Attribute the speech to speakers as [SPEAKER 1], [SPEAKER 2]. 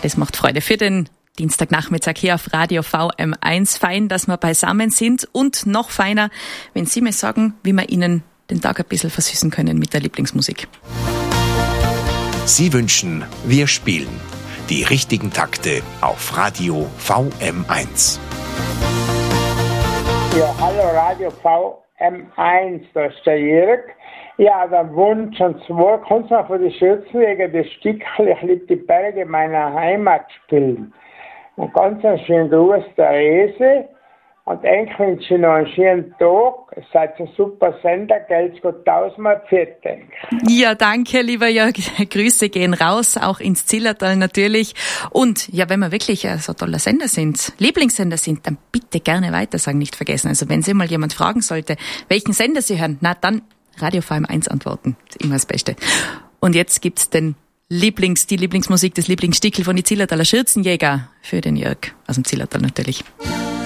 [SPEAKER 1] Es macht Freude für den Dienstagnachmittag hier auf Radio VM1. Fein, dass wir beisammen sind und noch feiner, wenn Sie mir sagen, wie wir Ihnen den Tag ein bisschen versüßen können mit der Lieblingsmusik.
[SPEAKER 2] Sie wünschen, wir spielen die richtigen Takte auf Radio VM1.
[SPEAKER 3] Ja, hallo Radio VM1, da ist der Jörg. Ja, der Wunsch und zwar kannst du mal von den Schürzenjäger das Stückchen Ich lieb die Berge meiner Heimat spielen. Und ganz einen schönen Gruß der Rese. Und eigentlich wünsche ich noch einen schönen Tag. Ihr seid ein super Sender, geht's Gott tausendmal pfiat, denke ich.
[SPEAKER 1] Ja, danke, lieber Jörg. Grüße gehen raus, auch ins Zillertal natürlich. Und ja, wenn wir wirklich so toller Sender sind, Lieblingssender sind, dann bitte gerne weitersagen, nicht vergessen. Also wenn Sie mal jemand fragen sollte, welchen Sender Sie hören, na dann Radio VM1 antworten. Das ist immer das Beste. Und jetzt gibt's die Lieblingsmusik, das Lieblingsstickel von die Zillertaler Schürzenjäger für den Jörg. Aus dem Zillertal natürlich.